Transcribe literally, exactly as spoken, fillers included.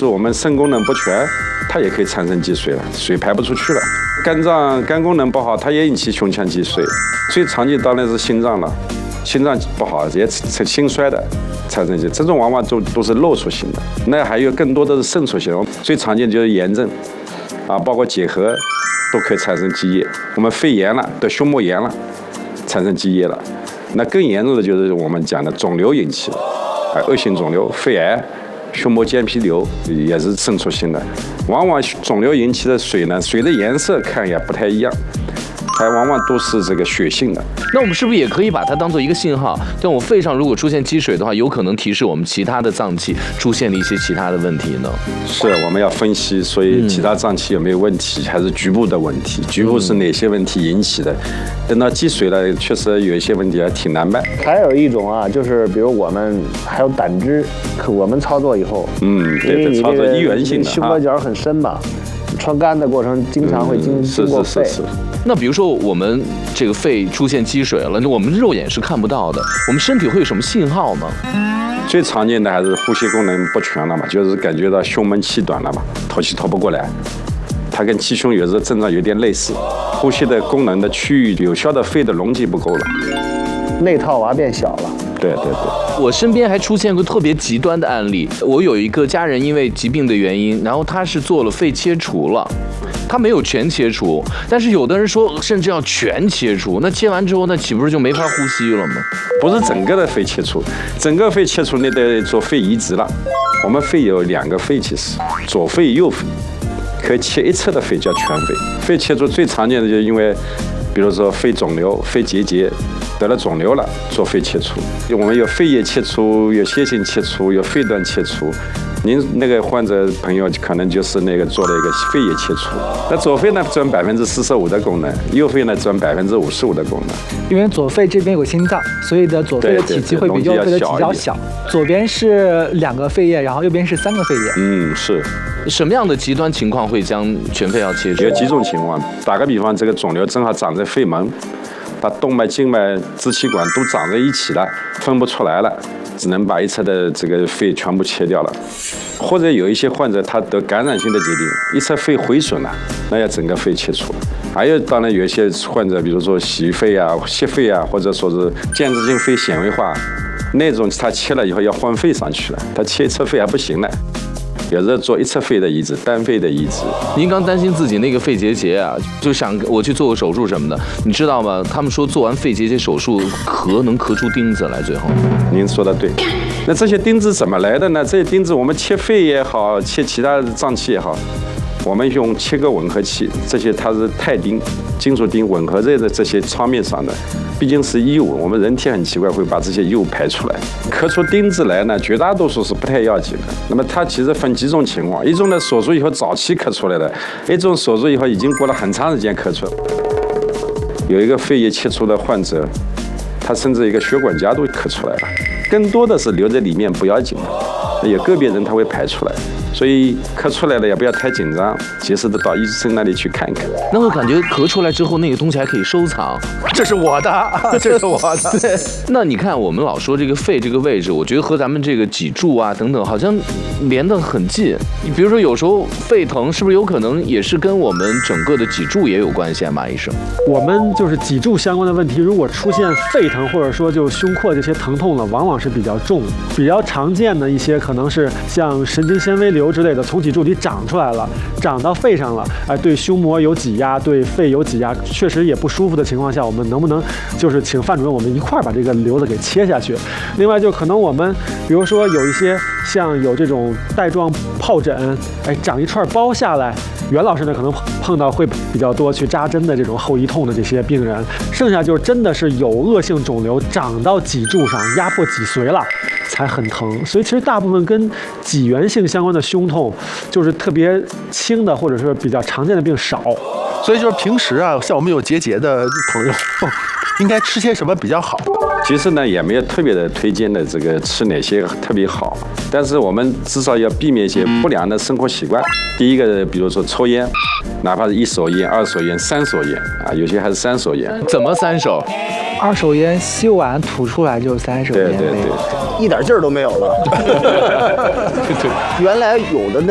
就是我们肾功能不全，它也可以产生积水了，水排不出去了。肝脏肝功能不好，它也引起胸腔积水。最常见当然是心脏了，心脏不好也成心衰的产生积，这种往往都都是漏出型的。那还有更多的是渗出型，最常见就是炎症，啊，包括结核都可以产生积液。我们肺炎了，得胸膜炎了，产生积液了。那更严重的就是我们讲的肿瘤引起的，啊，恶性肿瘤、肺癌。胸膜间皮瘤也是渗出性的，往往肿瘤引起的水呢，水的颜色看也不太一样，还往往都是这个血性的。 那我们是不是也可以把它当做一个信号？像我肺上如果出现积水的话，有可能提示我们其他的脏器出现了一些其他的问题呢？ 是，我们要分析，所以其他脏器有没有问题，还是局部的问题？局部是哪些问题引起的？等到积水了，确实有一些问题还挺难办。 还有一种啊，就是比如我们还有胆汁，可我们操作以后， 嗯，对，这操作一元性的， 胸膜角很深嘛，穿干的过程经常会经经过肺。 那比如说我们这个肺出现积水了，那我们肉眼是看不到的，我们身体会有什么信号吗？ 最常见的还是呼吸功能不全了嘛，就是感觉到胸闷气短了嘛，透气透不过来。它跟气胸有时候症状有点类似，呼吸的功能的区域有效的肺的容积不够了， 内套娃变小了。 对对对， 我身边还出现过特别极端的案例，我有一个家人因为疾病的原因，然后他是做了肺切除了。他没有全切除，但是有的人说甚至要全切除，那切完之后那岂不是就没法呼吸了吗？ 不是整个的肺切除，整个肺切除你得做肺移植了。我们肺有两个肺，其实左肺右肺，可以切一侧的肺叫全肺。肺切除最常见的就是因为，比如说肺肿瘤、肺结节得了肿瘤了，做肺切除。我们有肺叶切除，有楔形切除，有肺段切除。您那个患者朋友可能就是那个做了一个肺叶切除，那左肺呢占百分之四十五的功能，右肺呢占百分之五十五的功能。 因为左肺这边有心脏，所以的左肺的体积会比右肺的体积要小。左边是两个肺叶，然后右边是三个肺叶。 嗯，是。 什么样的极端情况会将全肺要切除？ 有几种情况，打个比方，这个肿瘤正好长在肺门，把动脉、静脉、支气管都长在一起了，分不出来了。只能把一侧的这个肺全部切掉了，或者有一些患者他得感染性的疾病，一侧肺毁损了，那要整个肺切除。还有当然有一些患者，比如说洗肺啊、吸肺啊，或者说是间质性肺纤维化，那种他切了以后要换肺上去了，他切一侧肺还不行了。有时候做一侧肺的移植，单肺的移植。 您刚担心自己那个肺结节啊，就想我去做个手术什么的，你知道吗？他们说做完肺结节手术咳能咳出钉子来，最后。 您说的对。那这些钉子怎么来的呢？这些钉子我们切肺也好，切其他脏器也好，我们用切割吻合器，这些它是钛钉、金属钉吻合在的这些创面上的，毕竟是异物，我们人体很奇怪会把这些异物排出来。咳出钉子来呢，绝大多数是不太要紧的。那么它其实分几种情况，一种呢手术以后早期咳出来的，一种手术以后已经过了很长时间咳出来。有一个肺叶切除的患者，他甚至一个血管夹都咳出来了，更多的是留在里面不要紧的，有个别人他会排出来。所以咳出来了也不要太紧张，及时的到医生那里去看一看。 那我感觉咳出来之后，那个东西还可以收藏。 这是我的，这是我的。 对。那你看，我们老说这个肺这个位置，我觉得和咱们这个脊柱啊等等，好像连得很近。你比如说，有时候肺疼，是不是有可能也是跟我们整个的脊柱也有关系啊？马医生， 我们就是脊柱相关的问题，如果出现肺疼或者说就胸廓这些疼痛了，往往是比较重，比较常见的一些可能是像神经纤维瘤之类的从脊柱里长出来了，长到肺上了，哎，对胸膜有挤压，对肺有挤压，确实也不舒服的情况下，我们能不能就是请范主任我们一块儿把这个瘤子给切下去？另外就可能我们比如说有一些像有这种带状疱疹，哎，长一串包下来，袁老师呢可能碰到会比较多去扎针的这种后遗痛的这些病人，剩下就是真的是有恶性肿瘤长到脊柱上，压迫脊髓了。才很疼，所以其实大部分跟脊源性相关的胸痛，就是特别轻的或者是比较常见的病少。 所以就是平时啊，像我们有结节的朋友，应该吃些什么比较好？ 其实呢，也没有特别的推荐的这个吃哪些特别好，但是我们至少要避免一些不良的生活习惯。第一个，比如说抽烟，哪怕是一手烟、二手烟、三手烟啊，有些还是三手烟。 怎么三手？ 二手烟吸完吐出来就三手烟。 对对对， 一点劲儿都没有了。原来有的那。